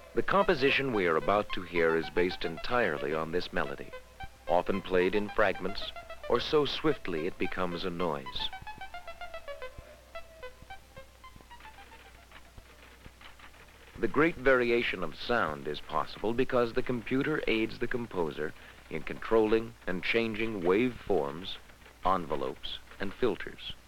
The composition we are about to hear is based entirely on this melody, often played in fragments or so swiftly it becomes a noise. The great variation of sound is possible because the computer aids the composer in controlling and changing waveforms, envelopes, and filters.